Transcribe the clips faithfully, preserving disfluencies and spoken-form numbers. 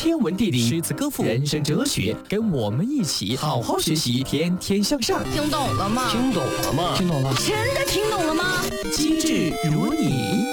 天文地理、诗词歌赋、人生哲学，跟我们一起好好学习，天天向上。 听懂了吗？ 听懂了吗？ 听懂了。 真的听懂了吗？ 机智如你。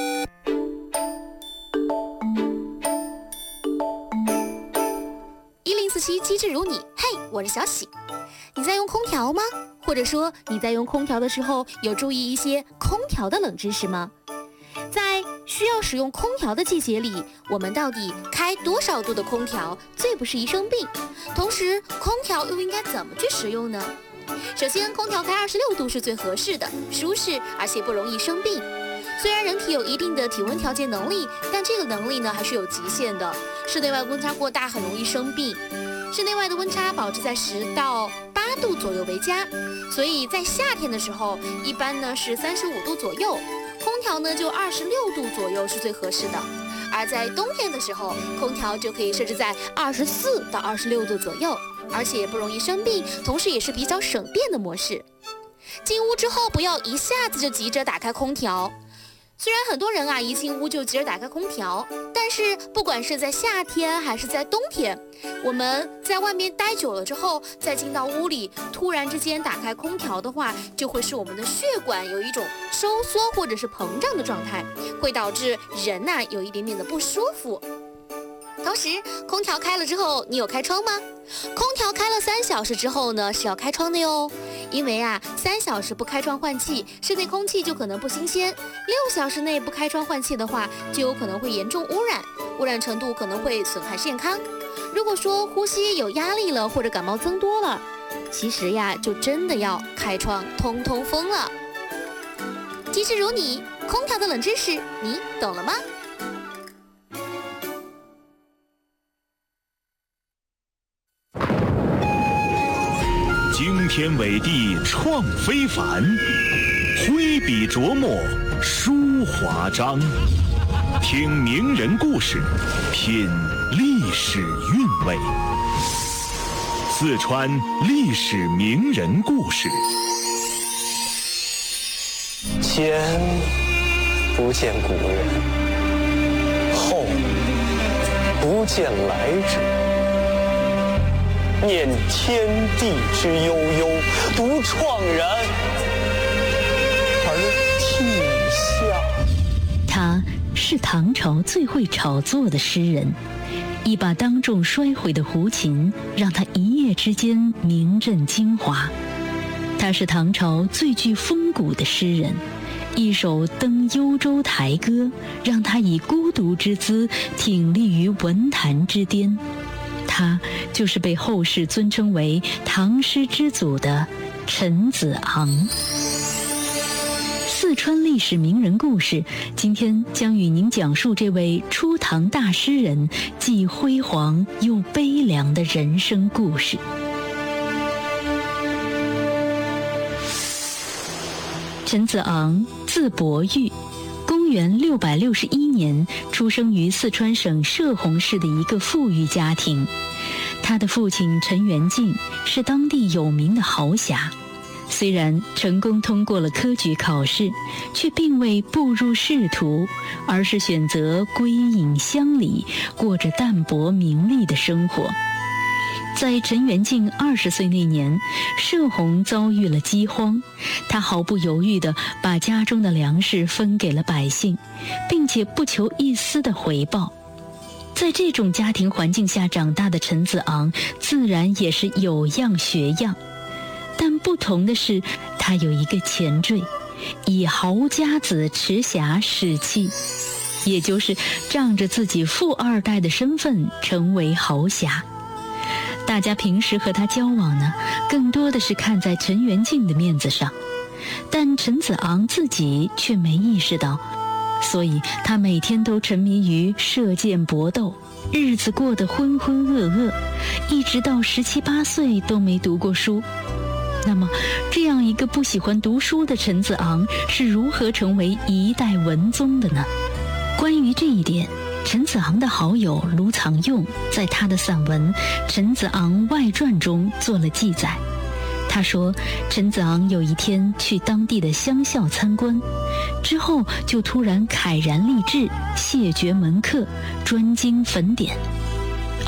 一零四七机智如你，嘿，我是小喜。你在用空调吗？或者说你在用空调的时候有注意一些空调的冷知识吗？在需要使用空调的季节里，我们到底开多少度的空调最不适宜生病？同时，空调又应该怎么去使用呢？首先，空调开二十六度是最合适的，舒适而且不容易生病。虽然人体有一定的体温调节能力，但这个能力呢还是有极限的。室内外温差过大很容易生病。室内外的温差保持在十到八度左右为佳，所以在夏天的时候，一般呢是三十五度左右，空调呢就二十六度左右是最合适的。而在冬天的时候，空调就可以设置在二十四到二十六度左右，而且不容易生病，同时也是比较省电的模式。进屋之后不要一下子就急着打开空调。虽然很多人啊一进屋就急着打开空调，但是不管是在夏天还是在冬天，我们在外面待久了之后，再进到屋里，突然之间打开空调的话，就会使我们的血管有一种收缩或者是膨胀的状态，会导致人呐、啊、有一点点的不舒服。同时，空调开了之后，你有开窗吗？空调开了三小时之后呢，是要开窗的哟。因为啊，三小时不开窗换气，室内空气就可能不新鲜；六小时内不开窗换气的话，就有可能会严重污染，污染程度可能会损害健康。如果说呼吸有压力了，或者感冒增多了，其实呀，就真的要开窗通通风了。机智如你，空调的冷知识，你懂了吗？ 惊天伟地创非凡，挥笔琢磨书华章。听名人故事，品历史韵味。四川历史名人故事。 前不见古人，后不见来者。念天地之悠悠，独怆然而涕下。 他是唐朝最会炒作的诗人，一把当众摔毁的胡琴让他一夜之间名震京华。他是唐朝最具风骨的诗人，一首《登幽州台歌》让他以孤独之姿挺立于文坛之巅。他就是被后世尊称为唐诗之祖的陈子昂。四川历史名人故事，今天将与您讲述这位初唐大诗人既辉煌又悲凉的人生故事。陈子昂，字伯玉，公元六百六十一年出生于四川省射洪市的一个富裕家庭。他的父亲陈元敬是当地有名的豪侠，虽然成功通过了科举考试，却并未步入仕途，而是选择归隐乡里，过着淡泊名利的生活。在陈元敬二十岁那年，射洪遭遇了饥荒，他毫不犹豫地把家中的粮食分给了百姓，并且不求一丝的回报。在这种家庭环境下长大的陈子昂，自然也是有样学样。但不同的是，他有一个前缀，以豪家子迟霞使气，也就是仗着自己富二代的身份成为豪侠。大家平时和他交往呢，更多的是看在陈元敬的面子上，但陈子昂自己却没意识到，所以他每天都沉迷于射箭搏斗，日子过得浑浑噩噩，一直到十七八岁都没读过书。那么，这样一个不喜欢读书的陈子昂是如何成为一代文宗的呢？关于这一点，陈子昂的好友卢藏用在他的散文《陈子昂外传》中做了记载。他说，陈子昂有一天去当地的乡校参观，之后就突然慨然立志，谢绝门客，专精焚典。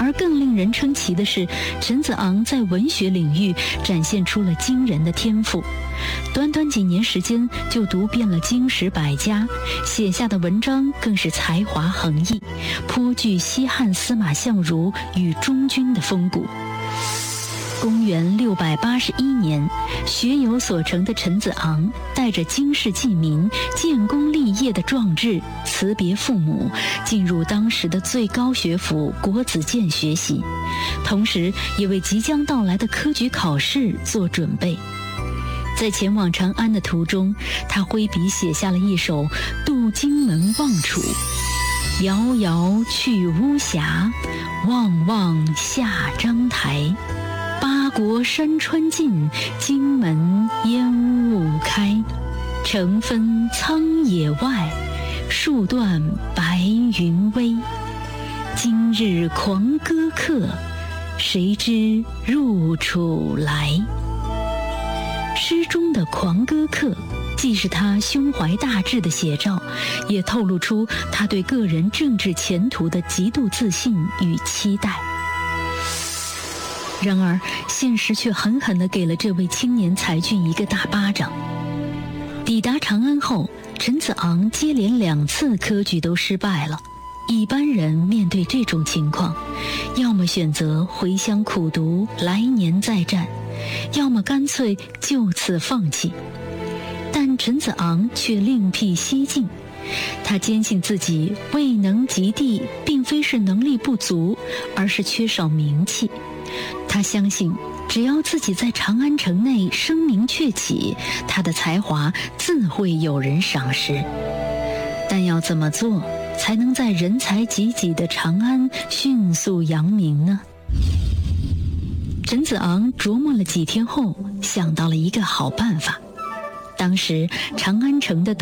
而更令人称奇的是，陈子昂在文学领域展现出了惊人的天赋，短短几年时间就读遍了经史百家，写下的文章更是才华横溢，颇具西汉司马相如与忠君的风骨。公元六百八十一年，学有所成的陈子昂带着经世济民、建功立业的壮志，辞别父母，进入当时的最高学府国子监学习，同时也为即将到来的科举考试做准备。在前往长安的途中，他挥笔写下了一首《渡荆门望楚》：遥遥去巫峡，望望下章台。八国山川尽，荆门烟雾开。城分苍野外，树断白云微。今日狂歌客，谁知入楚来？诗中的狂歌客既是他胸怀大志的写照，也透露出他对个人政治前途的极度自信与期待。然而现实却狠狠地给了这位青年才俊一个大巴掌。抵达长安后，陈子昂接连两次科举都失败了。一般人面对这种情况，要么选择回乡苦读，来年再战，要么干脆就此放弃。但陈子昂却另辟蹊径，他坚信自己未能及第，并非是能力不足，而是缺少名气。他相信，只要自己在长安城内声名鹊起，他的才华自会有人赏识。但要怎么做，才能在人才济济的长安迅速扬名呢？陈子昂琢磨了几天后，想到了一个好办法。当时长安城的